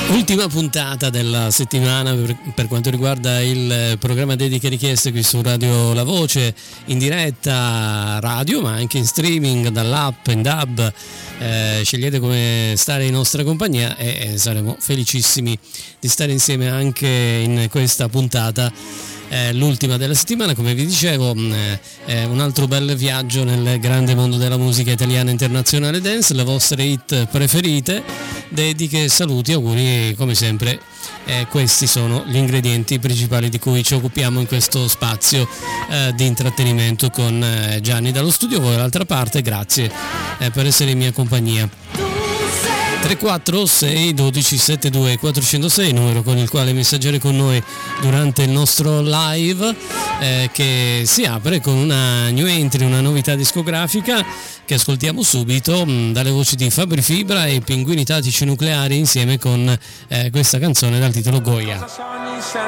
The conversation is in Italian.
Ultima puntata della settimana per quanto riguarda il programma Dediche e Richieste qui su Radio La Voce, in diretta radio ma anche in streaming dall'app, in DAB. Scegliete come stare in nostra compagnia e saremo felicissimi di stare insieme anche in questa puntata. L'ultima della settimana, come vi dicevo, un altro bel viaggio nel grande mondo della musica italiana e internazionale dance, le vostre hit preferite, dediche, saluti, auguri, come sempre questi sono gli ingredienti principali di cui ci occupiamo in questo spazio di intrattenimento con Gianni dallo studio. Voi dall'altra parte, grazie per essere in mia compagnia. 346 12 72 406, numero con il quale messaggiare con noi durante il nostro live che si apre con una new entry, una novità discografica che ascoltiamo subito dalle voci di Fabri Fibra e Pinguini Tattici Nucleari insieme con questa canzone dal titolo Goya.